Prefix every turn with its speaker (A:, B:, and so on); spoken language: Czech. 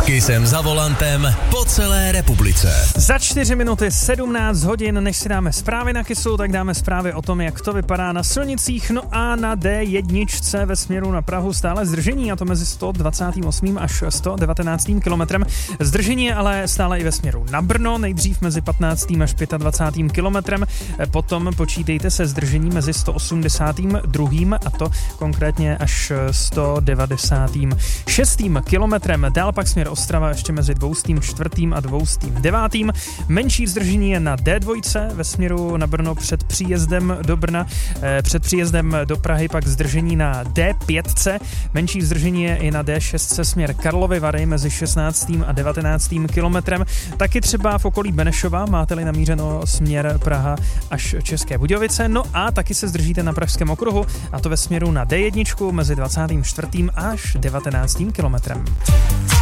A: S Kissem za volantem po celé republice.
B: Za 4 minuty 17 hodin, než si dáme zprávy na Kissu, tak dáme zprávy o tom, jak to vypadá na silnicích. No a na D1 ve směru na Prahu stále zdržení, a to mezi 128. až 119. kilometrem. Zdržení je ale stále i ve směru na Brno, nejdřív mezi 15. až 25. kilometrem, potom počítejte se zdržení mezi 182. a to konkrétně až 196. kilometrem. Dál pak směr Ostrava ještě mezi 204. a 209. Menší zdržení je na D2 ve směru na Brno před příjezdem do Brna. Před příjezdem do Prahy pak zdržení na D5. Menší zdržení je i na D6 směr Karlovy Vary mezi 16. a 19. kilometrem. Taky třeba v okolí Benešova, máte-li namířeno směr Praha až České Budějovice. No a taky se zdržíte na Pražském okruhu, a to ve směru na D1 mezi 24. až 19. kilometrem.